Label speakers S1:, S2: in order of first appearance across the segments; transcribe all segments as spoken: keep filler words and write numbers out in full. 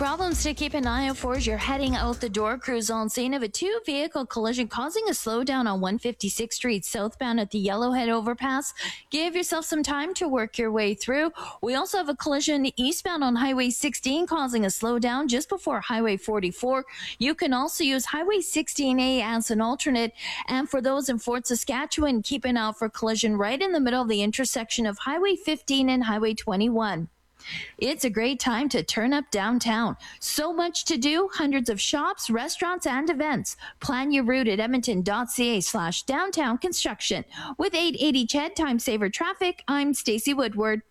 S1: problems to keep an eye out for as you're heading out the door. Crews on scene of a two-vehicle collision causing a slowdown on one fifty-sixth Street southbound at the Yellowhead overpass. Give yourself some time to work your way through. We also have a collision eastbound on Highway sixteen causing a slowdown just before Highway forty-four. You can also use Highway sixteen A as an alternate. And for those in Fort Saskatchewan, keep an eye out for collision right in the middle of the intersection of Highway fifteen and Highway twenty-one. It's a great time to turn up downtown. So much to do, hundreds of shops, restaurants, and events. Plan your route at edmonton.ca slash downtown construction. With eight eighty C H E D Time Saver Traffic, I'm Stacey Woodward.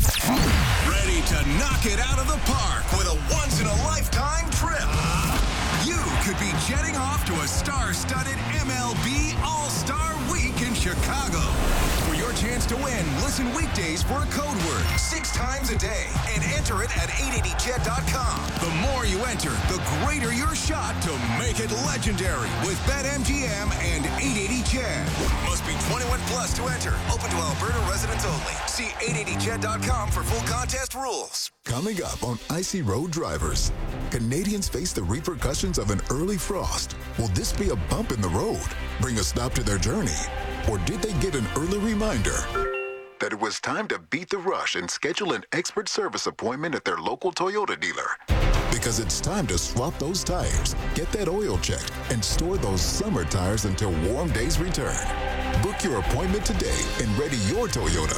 S2: Ready to knock it out of the park with a once-in-a-lifetime trip. You could be jetting off to a star-studded M L B All-Star Week in Chicago. For your chance to win, listen weekdays for a code word six times a day and enter it at eight eighty C H E D dot com. The more you enter, the greater your shot to make it legendary with BetMGM and eight eighty C H E D. Must be twenty-one plus to enter. Open to Alberta residents only. See eight eighty C H E D dot com for full contest rules.
S3: Coming up on Icy Road Drivers, Canadians face the repercussions of an early frost. Will this be a bump in the road, bring a stop to their journey? Or did they get an early reminder that it was time to beat the rush and schedule an expert service appointment at their local Toyota dealer? Because it's time to swap those tires, get that oil checked, and store those summer tires until warm days return. Book your appointment today and ready your Toyota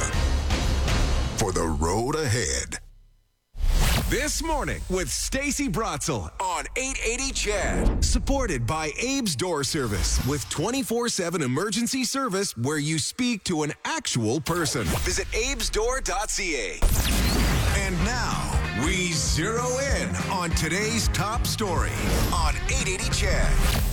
S3: for the road ahead.
S2: This morning with Stacey Brotzel on eight eighty C H E D. Supported by Abe's Door Service with twenty-four seven emergency service where you speak to an actual person. Visit abes door dot c a. And now we zero in on today's top story on eight eighty C H E D.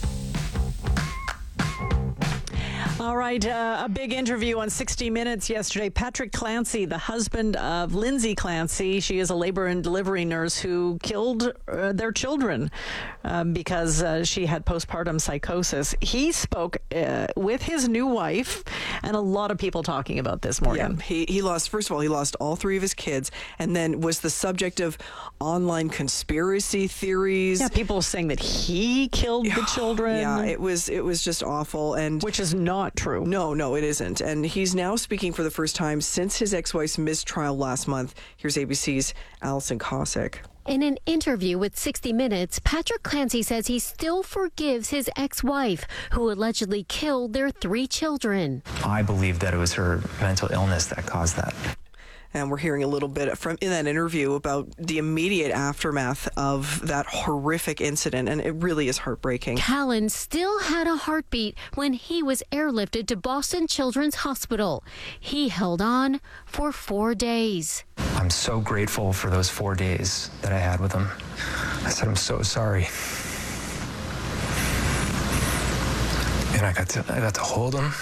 S4: All right, uh, a big interview on sixty minutes yesterday. Patrick Clancy, the husband of Lindsay Clancy, she is a labor and delivery nurse who killed uh, their children um, because uh, she had postpartum psychosis. He spoke uh, with his new wife, and a lot of people talking about this, Morgan.
S5: Yeah, he, he lost, first of all, he lost all three of his kids, and then was the subject of online conspiracy theories.
S4: Yeah, people saying that he killed the children.
S5: Yeah, it was, it was just awful. And
S4: which is not true.
S5: No, no, it isn't. And he's now speaking for the first time since his ex-wife's mistrial last month. Here's A B C's Alison Cossack.
S6: In an interview with sixty minutes, Patrick Clancy says he still forgives his ex-wife, who allegedly killed their three children.
S7: I believe that it was her mental illness that caused that.
S5: And we're hearing a little bit from in that interview about the immediate aftermath of that horrific incident, and it really is heartbreaking.
S6: Callan still had a heartbeat when he was airlifted to Boston Children's Hospital. He held on for four days.
S7: I'm so grateful for those four days that I had with him. I said, I'm so sorry. And I got to, I got to hold him.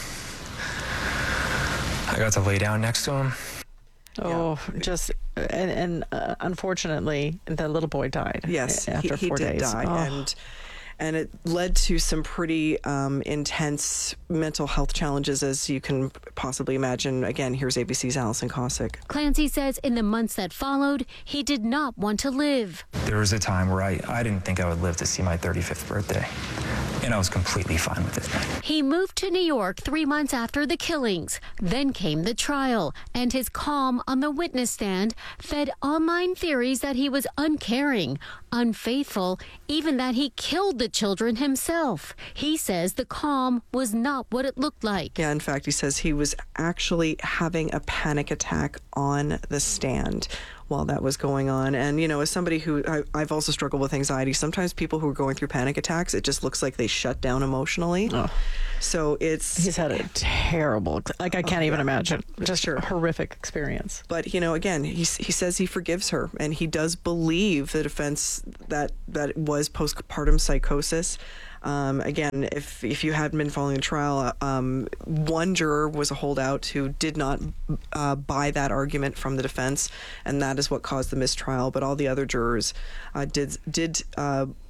S7: I got to lay down next to him.
S4: Oh, yeah. just and, and uh, unfortunately, the little boy died.
S5: Yes,
S4: after
S5: he, he
S4: four
S5: did
S4: days.
S5: die,
S4: oh.
S5: and and it led to some pretty um, intense mental health challenges, as you can possibly imagine. Again, here's A B C's Alison Cossack.
S6: Clancy says in the months that followed, he did not want to live.
S7: There was a time where I, I didn't think I would live to see my thirty-fifth birthday. And I was completely fine with it.
S6: He moved to New York three months after the killings. Then came the trial, and his calm on the witness stand fed online theories that he was uncaring, unfaithful, even that he killed the children himself. He says the calm was not what it looked like.
S5: Yeah, in fact, he says he was actually having a panic attack on the stand while that was going on. And, you know, as somebody who, I, I've also struggled with anxiety, sometimes people who are going through panic attacks, it just looks like they shut down emotionally. Oh. So it's...
S4: He's had a terrible, like I can't oh, even yeah. imagine, just
S5: sure.
S4: a horrific experience.
S5: But, you know, again, he, he says he forgives her, and he does believe the defense that, that it was postpartum psychosis. Um, again, if if you hadn't been following the trial, um, one juror was a holdout who did not uh, buy that argument from the defense, and that is what caused the mistrial. But all the other jurors uh, did did uh,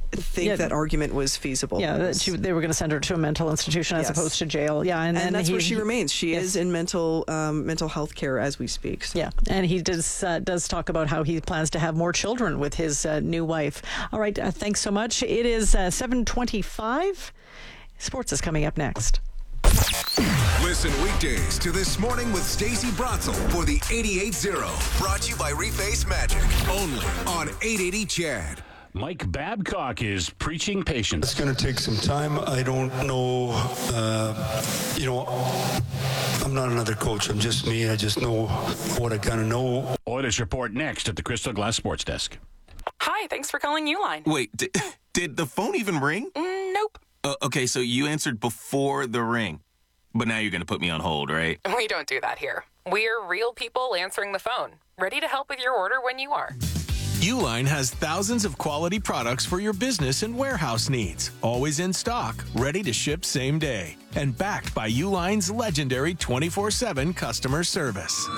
S5: think
S4: Yeah.
S5: that argument was feasible.
S4: Yeah, that she, they were going to send her to a mental institution as
S5: Yes.
S4: opposed to jail. Yeah, and,
S5: and,
S4: then
S5: that's
S4: he,
S5: where she remains. She
S4: yes.
S5: is in mental um, mental health care as we speak. So.
S4: Yeah, and he does uh, does talk about how he plans to have more children with his uh, new wife. All right, uh, thanks so much. It is uh, seven twenty-five. Sports is coming up next.
S2: Listen weekdays to This Morning with Stacey Bratzel for the eighty-eight zero. Brought to you by Reface Magic. Only on eight eighty C H A D.
S8: Mike Babcock is preaching patience.
S9: It's going to take some time. I don't know, uh, you know, I'm not another coach. I'm just me. I just know what I kind of know.
S8: Oilers report next at the Crystal Glass Sports Desk.
S10: Hi, thanks for calling Uline.
S11: Wait, did, did the phone even ring?
S10: Mm, nope.
S11: Uh, okay, so you answered before the ring. But now you're going to put me on hold, right?
S10: We don't do that here. We're real people answering the phone, ready to help with your order when you are.
S12: Uline has thousands of quality products for your business and warehouse needs. Always in stock, ready to ship same day. And backed by Uline's legendary twenty-four seven customer service.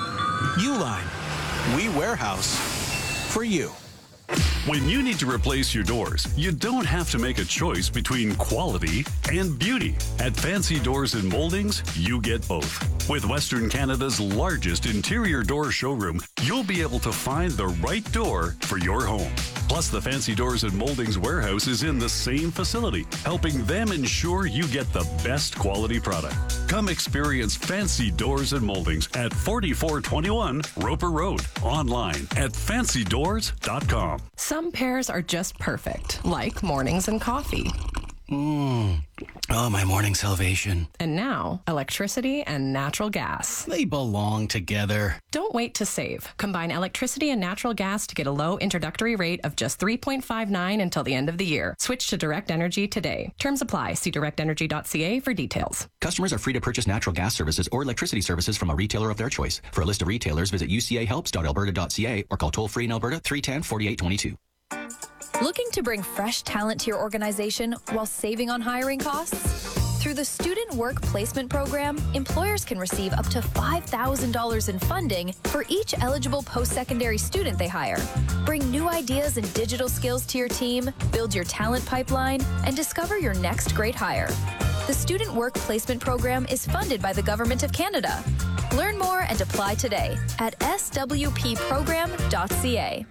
S12: Uline, we warehouse for you.
S13: When you need to replace your doors, you don't have to make a choice between quality and beauty. At Fancy Doors and Moldings, you get both. With Western Canada's largest interior door showroom, you'll be able to find the right door for your home. Plus, the Fancy Doors and Moldings warehouse is in the same facility, helping them ensure you get the best quality product. Come experience Fancy Doors and Moldings at forty-four twenty-one Roper Road. Online at fancy doors dot com.
S10: Some pairs are just perfect, like mornings and coffee.
S14: Mmm. Oh, my morning salvation.
S10: And now, electricity and natural gas.
S14: They belong together.
S10: Don't wait to save. Combine electricity and natural gas to get a low introductory rate of just three point five nine until the end of the year. Switch to Direct Energy today. Terms apply. See direct energy dot c a for details.
S15: Customers are free to purchase natural gas services or electricity services from a retailer of their choice. For a list of retailers, visit u c a helps dot alberta dot c a or call toll-free in Alberta three one zero, four eight two two.
S16: Looking to bring fresh talent to your organization while saving on hiring costs? Through the Student Work Placement Program, employers can receive up to five thousand dollars in funding for each eligible post-secondary student they hire. Bring new ideas and digital skills to your team, build your talent pipeline, and discover your next great hire. The Student Work Placement Program is funded by the Government of Canada. Learn more and apply today at s w p program dot c a.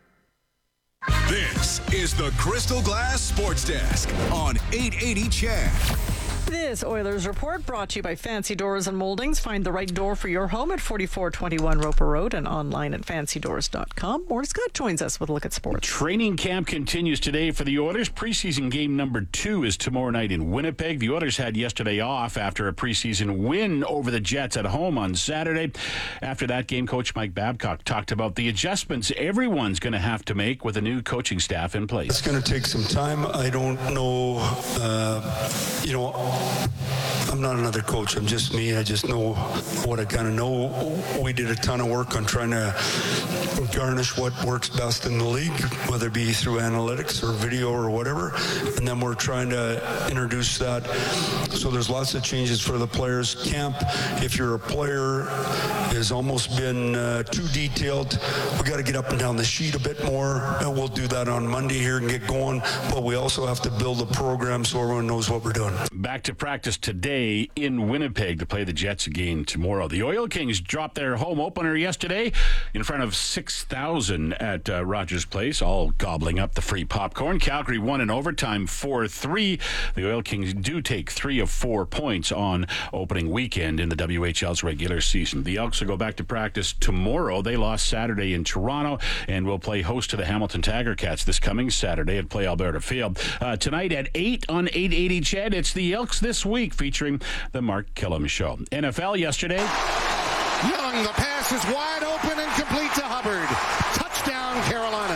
S2: This is the Crystal Glass Sports Desk on eight eighty C H A D.
S4: This Oilers report brought to you by Fancy Doors and Moldings. Find the right door for your home at forty-four twenty-one Roper Road and online at fancy doors dot com. Morris Scott joins us with a look at sports.
S8: Training camp continues today for the Oilers. Preseason game number two is tomorrow night in Winnipeg. The Oilers had yesterday off after a preseason win over the Jets at home on Saturday. After that game, Coach Mike Babcock talked about the adjustments everyone's going to have to make with a new coaching staff in place.
S9: It's going to take some time. I don't know, uh, you know, I'm not another coach. I'm just me. I just know what I kind of know. We did a ton of work on trying to garnish what works best in the league, whether it be through analytics or video or whatever. And then we're trying to introduce that. So there's lots of changes for the players. Camp, if you're a player, has almost been uh, too detailed. We got to get up and down the sheet a bit more. And we'll do that on Monday here and get going. But we also have to build a program so everyone knows what we're doing.
S8: Back to practice today in Winnipeg to play the Jets again tomorrow. The Oil Kings dropped their home opener yesterday in front of six thousand at uh, Rogers Place, all gobbling up the free popcorn. Calgary won in overtime four three. The Oil Kings do take three of four points on opening weekend in the W H L's regular season. The Elks will go back to practice tomorrow. They lost Saturday in Toronto and will play host to the Hamilton Tiger Cats this coming Saturday at Play Alberta Field. Uh, tonight at eight on eight eighty C H E D, it's the Elks This Week featuring the Mark Killam Show. N F L yesterday.
S17: Young, the pass is wide open and complete to Hubbard. Touchdown, Carolina.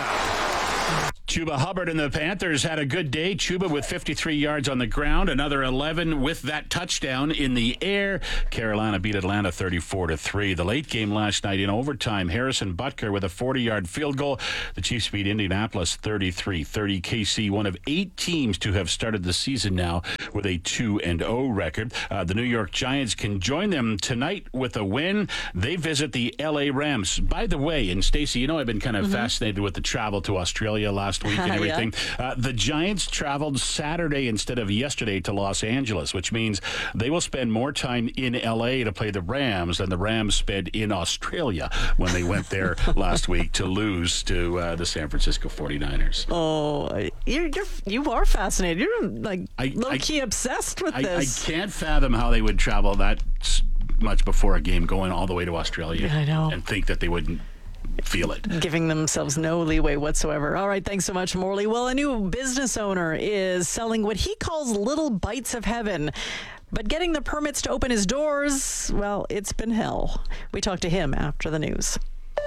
S8: Chuba Hubbard and the Panthers had a good day. Chuba with fifty-three yards on the ground, another eleven with that touchdown in the air. Carolina beat Atlanta thirty-four to three. The late game last night in overtime, Harrison Butker with a forty-yard field goal. The Chiefs beat Indianapolis thirty-three thirty. K C, one of eight teams to have started the season now with a two and oh record. Uh, the New York Giants can join them tonight with a win. They visit the L A Rams. By the way, and Stacey, you know I've been kind of mm-hmm. fascinated with the travel to Australia last week and
S4: Yeah.
S8: everything. Uh, the Giants traveled Saturday instead of yesterday to Los Angeles, which means they will spend more time in L A to play the Rams than the Rams spent in Australia when they went there last week to lose to uh, the San Francisco forty-niners.
S4: Oh, you're, you're you are fascinated. You're like
S8: I-
S4: low
S8: I-
S4: key obsessed with
S8: I, I
S4: this.
S8: can't fathom how they would travel that s- much before a game going all the way to Australia.
S4: I know.
S8: And think that they wouldn't feel it.
S4: Giving themselves no leeway whatsoever. All right, thanks so much, Morley. Well, a new business owner is selling what he calls little bites of heaven. But getting the permits to open his doors, well, it's been hell. We talked to him after the news.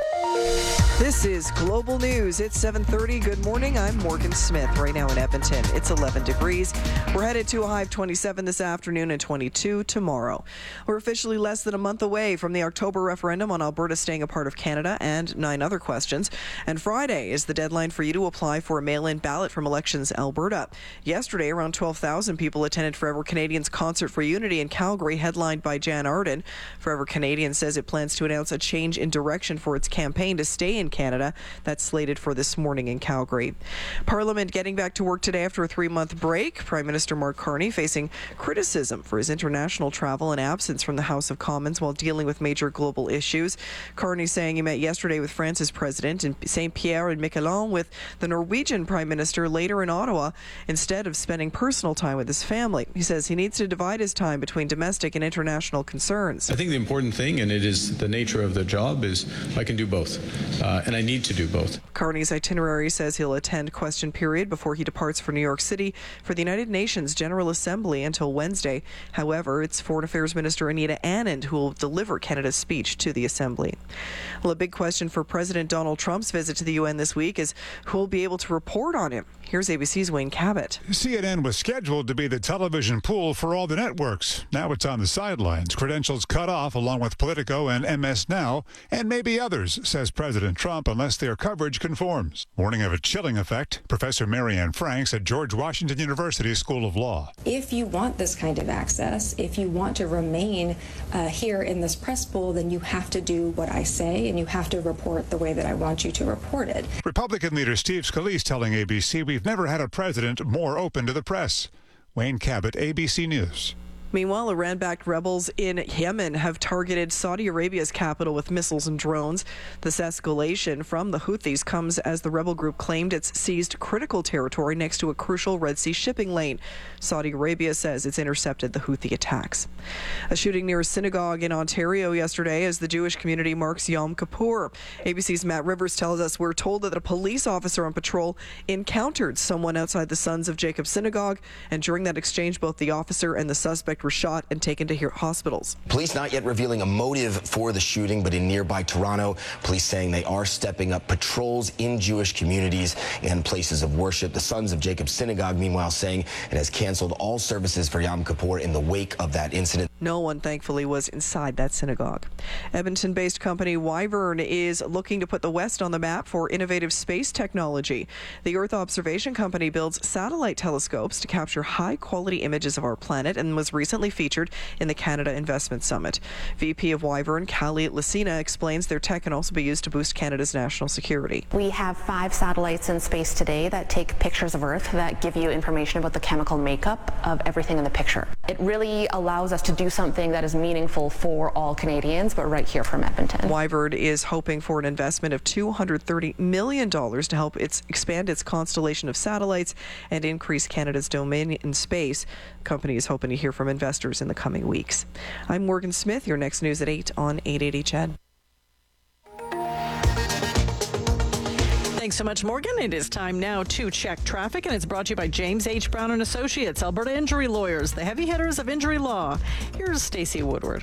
S5: This is Global News. It's seven thirty. Good morning. I'm Morgan Smith. Right now in Edmonton, it's eleven degrees. We're headed to a high of twenty-seven this afternoon and twenty-two tomorrow. We're officially less than a month away from the October referendum on Alberta staying a part of Canada and nine other questions. And Friday is the deadline for you to apply for a mail-in ballot from Elections Alberta. Yesterday, around twelve thousand people attended Forever Canadians Concert for Unity in Calgary, headlined by Jan Arden. Forever Canadian says it plans to announce a change in direction for its campaign to stay in Canada. That's slated for this morning in Calgary. Parliament getting back to work today after a three-month break. Prime Minister Mark Carney facing criticism for his international travel and absence from the House of Commons while dealing with major global issues. Carney saying he met yesterday with France's president in Saint Pierre and Miquelon with the Norwegian Prime Minister later in Ottawa instead of spending personal time with his family. He says he needs to divide his time between domestic and international concerns.
S18: I think the important thing, and it is the nature of the job, is I can do both, uh, and I need to do both.
S5: Carney's itinerary says he'll attend question period before he departs for New York City for the United Nations General Assembly until Wednesday. However, it's Foreign Affairs Minister Anita Anand who will deliver Canada's speech to the Assembly. Well, a big question for President Donald Trump's visit to the U N this week is who will be able to report on him. Here's A B C's Wayne Cabot.
S19: C N N was scheduled to be the television pool for all the networks. Now it's on the sidelines. Credentials cut off along with Politico and M S Now, and maybe others, says President Trump, unless their coverage conforms. Warning of a chilling effect, Professor Marianne Franks at George Washington University School of Law.
S20: If you want this kind of access, if you want to remain uh, here in this press pool, then you have to do what I say and you have to report the way that I want you to report it.
S19: Republican leader Steve Scalise telling A B C we've never had a president more open to the press. Wayne Cabot, A B C News.
S5: Meanwhile, Iran-backed rebels in Yemen have targeted Saudi Arabia's capital with missiles and drones. This escalation from the Houthis comes as the rebel group claimed it's seized critical territory next to a crucial Red Sea shipping lane. Saudi Arabia says it's intercepted the Houthi attacks. A shooting near a synagogue in Ontario yesterday as the Jewish community marks Yom Kippur. A B C's Matt Rivers tells us we're told that a police officer on patrol encountered someone outside the Sons of Jacob synagogue, and during that exchange, both the officer and the suspect were shot and taken to hospitals.
S21: Police not yet revealing a motive for the shooting, but in nearby Toronto, police saying they are stepping up patrols in Jewish communities and places of worship. The Sons of Jacob Synagogue, meanwhile, saying it has canceled all services for Yom Kippur in the wake of that incident.
S5: No one, thankfully, was inside that synagogue. Edmonton-based company Wyvern is looking to put the West on the map for innovative space technology. The Earth Observation Company builds satellite telescopes to capture high-quality images of our planet and was recently featured in the Canada Investment Summit. V P of Wyvern, Callie Lucina, explains their tech can also be used to boost Canada's national security.
S22: We have five satellites in space today that take pictures of Earth that give you information about the chemical makeup of everything in the picture. It really allows us to do something that is meaningful for all Canadians, but right here from Edmonton.
S5: Wyvern is hoping for an investment of two hundred thirty million dollars to help its expand its constellation of satellites and increase Canada's domain in space. The company is hoping to hear from investors in the coming weeks. I'm Morgan Smith. Your next news at eight on eight eighty C H E D.
S4: Thanks so much, Morgan. It is time now to check traffic, and it's brought to you by James H. Brown and Associates, Alberta Injury Lawyers, the heavy hitters of injury law. Here's Stacey Woodward.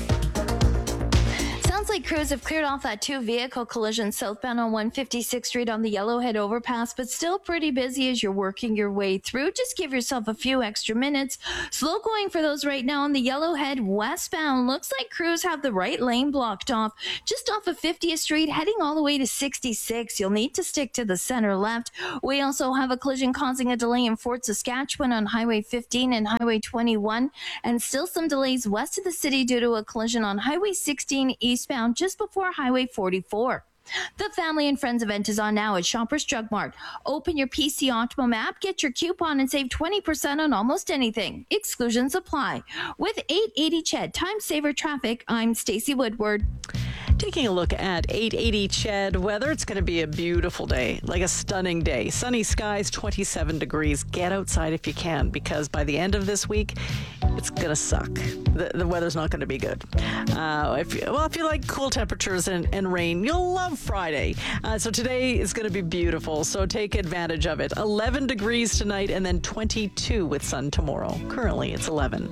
S1: Sounds like crews have cleared off that two-vehicle collision southbound on one fifty-sixth Street on the Yellowhead overpass, but still pretty busy as you're working your way through. Just give yourself a few extra minutes. Slow going for those right now on the Yellowhead westbound. Looks like crews have the right lane blocked off just off of fiftieth Street, heading all the way to sixty-six. You'll need to stick to the center left. We also have a collision causing a delay in Fort Saskatchewan on Highway fifteen and Highway twenty-one, and still some delays west of the city due to a collision on Highway sixteen eastbound just before Highway forty-four. The Family and Friends event is on now at Shoppers Drug Mart. Open your P C Optimum app, get your coupon, and save twenty percent on almost anything. Exclusions apply. With eight eighty C H E D Time Saver Traffic, I'm Stacey Woodward.
S4: Taking a look at eight eighty C H E D weather, it's going to be a beautiful day, like a stunning day. Sunny skies, twenty-seven degrees. Get outside if you can, because by the end of this week, it's going to suck. The, the weather's not going to be good. Uh, if you, well, if you like cool temperatures and, and rain, you'll love Friday. Uh, so today is going to be beautiful, so take advantage of it. eleven degrees tonight and then twenty-two with sun tomorrow. Currently, it's eleven.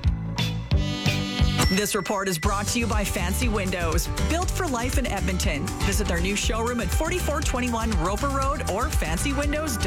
S3: This report is brought to you by Fancy Windows, built for life in Edmonton. Visit their new showroom at forty-four twenty-one Roper Road or fancy windows dot com.